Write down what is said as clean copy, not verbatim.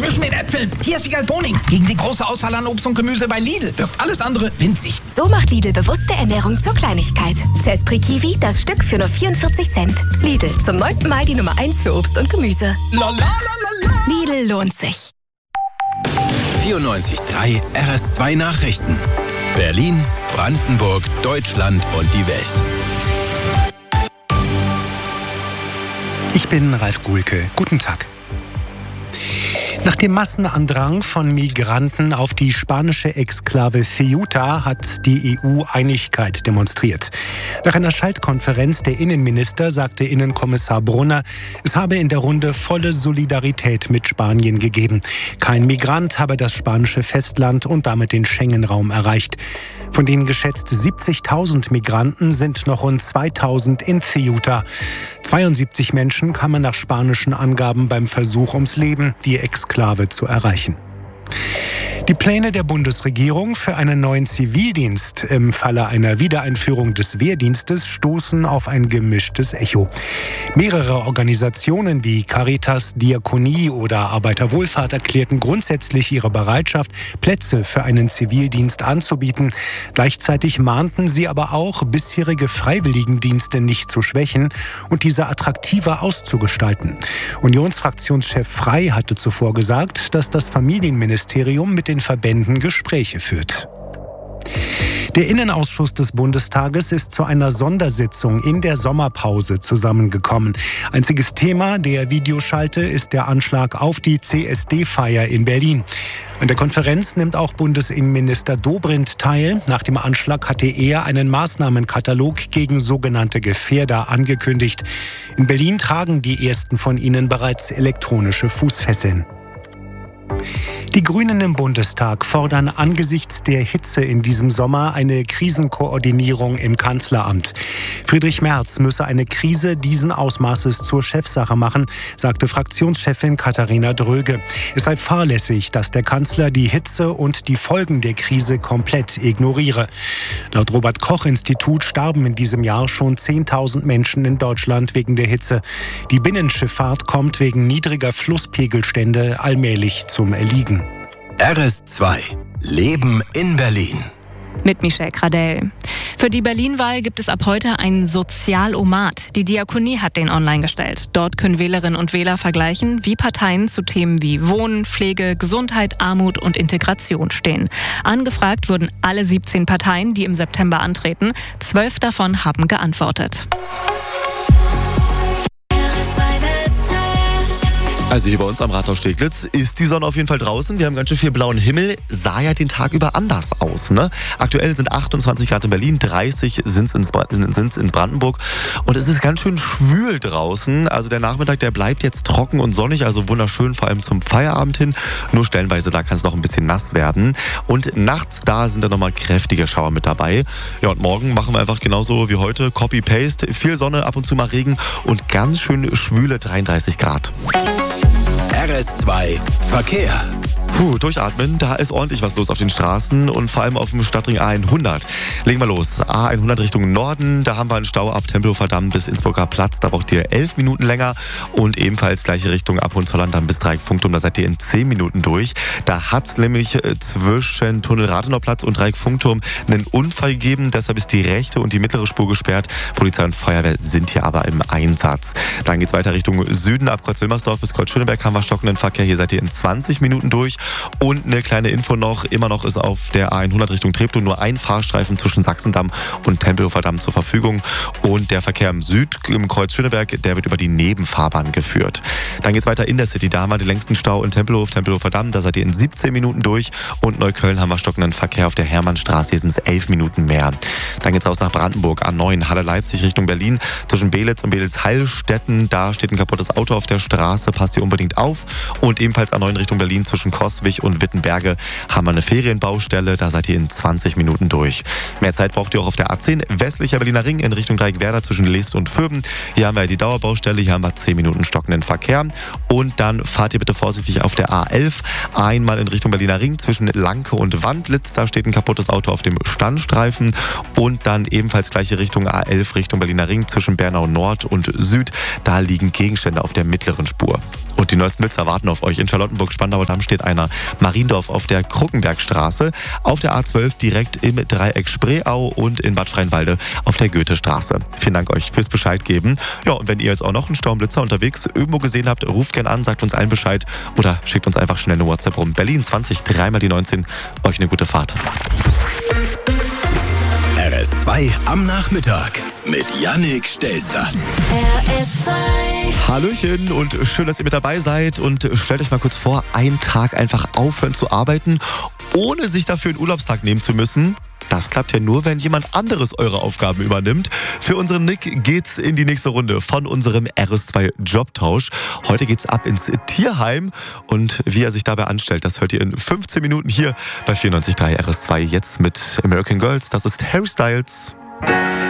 zwischen den Äpfeln. Hier ist Wiegald Boning. Gegen die große Auswahl an Obst und Gemüse bei Lidl wirkt alles andere winzig. So macht Lidl bewusste Ernährung zur Kleinigkeit. Zespri Kiwi, das Stück für nur 44 Cent. Lidl, zum 9. Mal die Nummer 1 für Obst und Gemüse. Lidl lohnt sich. 94.3 RS2 Nachrichten. Berlin, Brandenburg, Deutschland und die Welt. Ich bin Ralf Guhlke. Guten Tag. Nach dem Massenandrang von Migranten auf die spanische Exklave Ceuta hat die EU Einigkeit demonstriert. Nach einer Schaltkonferenz der Innenminister sagte Innenkommissar Brunner, es habe in der Runde volle Solidarität mit Spanien gegeben. Kein Migrant habe das spanische Festland und damit den Schengen-Raum erreicht. Von den geschätzt 70.000 Migranten sind noch rund 2.000 in Ceuta. 72 Menschen kamen nach spanischen Angaben beim Versuch ums Leben, die Exklave zu erreichen. Die Pläne der Bundesregierung für einen neuen Zivildienst im Falle einer Wiedereinführung des Wehrdienstes stoßen auf ein gemischtes Echo. Mehrere Organisationen wie Caritas, Diakonie oder Arbeiterwohlfahrt erklärten grundsätzlich ihre Bereitschaft, Plätze für einen Zivildienst anzubieten. Gleichzeitig mahnten sie aber auch, bisherige Freiwilligendienste nicht zu schwächen und diese attraktiver auszugestalten. Unionsfraktionschef Frey hatte zuvor gesagt, dass das Familienministerium mit den Verbänden Gespräche führt. Der Innenausschuss des Bundestages ist zu einer Sondersitzung in der Sommerpause zusammengekommen. Einziges Thema der Videoschalte ist der Anschlag auf die CSD-Feier in Berlin. An der Konferenz nimmt auch Bundesinnenminister Dobrindt teil. Nach dem Anschlag hatte er einen Maßnahmenkatalog gegen sogenannte Gefährder angekündigt. In Berlin tragen die ersten von ihnen bereits elektronische Fußfesseln. Die Grünen im Bundestag fordern angesichts der Hitze in diesem Sommer eine Krisenkoordinierung im Kanzleramt. Friedrich Merz müsse eine Krise diesen Ausmaßes zur Chefsache machen, sagte Fraktionschefin Katharina Dröge. Es sei fahrlässig, dass der Kanzler die Hitze und die Folgen der Krise komplett ignoriere. Laut Robert-Koch-Institut starben in diesem Jahr schon 10.000 Menschen in Deutschland wegen der Hitze. Die Binnenschifffahrt kommt wegen niedriger Flusspegelstände allmählich zum Erliegen. RS2 Leben in Berlin. Mit Michelle Gradell. Für die Berlin-Wahl gibt es ab heute einen Sozialomat. Die Diakonie hat den online gestellt. Dort können Wählerinnen und Wähler vergleichen, wie Parteien zu Themen wie Wohnen, Pflege, Gesundheit, Armut und Integration stehen. Angefragt wurden alle 17 Parteien, die im September antreten. 12 davon haben geantwortet. Also hier bei uns am Rathaus Steglitz ist die Sonne auf jeden Fall draußen. Wir haben ganz schön viel blauen Himmel. Sah ja den Tag über anders aus, ne? Aktuell sind 28 Grad in Berlin, 30 sind es in Brandenburg. Und es ist ganz schön schwül draußen. Also der Nachmittag, der bleibt jetzt trocken und sonnig, also wunderschön, vor allem zum Feierabend hin. Nur stellenweise, da kann es noch ein bisschen nass werden. Und nachts, da sind dann nochmal kräftige Schauer mit dabei. Ja, und morgen machen wir einfach genauso wie heute. Copy-Paste, viel Sonne, ab und zu mal Regen und ganz schön schwüle 33 Grad. RS2 Verkehr. Durchatmen, da ist ordentlich was los auf den Straßen und vor allem auf dem Stadtring A100. Legen wir los. A100 Richtung Norden, da haben wir einen Stau ab Tempelhofer Damm bis Innsbrucker Platz. Da braucht ihr 11 Minuten länger und ebenfalls gleiche Richtung ab Hohenzollern dann bis Dreieckfunkturm. Da seid ihr in 10 Minuten durch. Da hat es nämlich zwischen Tunnel Rathenauplatz und Dreieckfunkturm einen Unfall gegeben. Deshalb ist die rechte und die mittlere Spur gesperrt. Polizei und Feuerwehr sind hier aber im Einsatz. Dann geht es weiter Richtung Süden. Ab Kreuz-Wilmersdorf bis Kreuz-Schöneberg haben wir stockenden Verkehr. Hier seid ihr in 20 Minuten durch. Und eine kleine Info noch, immer noch ist auf der A100 Richtung Treptow nur ein Fahrstreifen zwischen Sachsendamm und Tempelhofer Damm zur Verfügung. Und der Verkehr im Kreuz Schöneberg, der wird über die Nebenfahrbahn geführt. Dann geht es weiter in der City, da haben wir den längsten Stau in Tempelhofer Damm, da seid ihr in 17 Minuten durch. Und Neukölln haben wir stockenden Verkehr auf der Hermannstraße, hier sind es 11 Minuten mehr. Dann geht es raus nach Brandenburg, A9, Halle-Leipzig Richtung Berlin, zwischen Belitz und Belitz-Heilstätten, da steht ein kaputtes Auto auf der Straße, passt hier unbedingt auf. Und ebenfalls A9 Richtung Berlin zwischen Kosel Coswig und Wittenberge haben wir eine Ferienbaustelle. Da seid ihr in 20 Minuten durch. Mehr Zeit braucht ihr auch auf der A10 westlicher Berliner Ring in Richtung Dreieckwerder zwischen Leest und Vöben. Hier haben wir die Dauerbaustelle. Hier haben wir 10 Minuten stockenden Verkehr. Und dann fahrt ihr bitte vorsichtig auf der A11 einmal in Richtung Berliner Ring zwischen Lanke und Wandlitz. Da steht ein kaputtes Auto auf dem Standstreifen. Und dann ebenfalls gleiche Richtung A11 Richtung Berliner Ring zwischen Bernau Nord und Süd. Da liegen Gegenstände auf der mittleren Spur. Und die neuesten Blitzer warten auf euch. In Charlottenburg-Spandauer Damm steht einer. Mariendorf auf der Kruckenbergstraße. Auf der A12 direkt im Dreieck Spreeau und in Bad Freienwalde auf der Goethestraße. Vielen Dank euch fürs Bescheid geben. Ja, und wenn ihr jetzt auch noch einen Sturmblitzer unterwegs irgendwo gesehen habt, ruft gern an, sagt uns allen Bescheid oder schickt uns einfach schnell eine WhatsApp rum. Berlin 20 3 mal die 19. Euch eine gute Fahrt. RS2 am Nachmittag mit Yannick Stelzer. RS2. Hallöchen und schön, dass ihr mit dabei seid. Und stellt euch mal kurz vor, einen Tag einfach aufhören zu arbeiten, ohne sich dafür einen Urlaubstag nehmen zu müssen. Das klappt ja nur, wenn jemand anderes eure Aufgaben übernimmt. Für unseren Nick geht's in die nächste Runde von unserem RS2 Jobtausch. Heute geht's ab ins Tierheim und wie er sich dabei anstellt, das hört ihr in 15 Minuten hier bei 94.3 RS2. Jetzt mit American Girls. Das ist Harry Styles.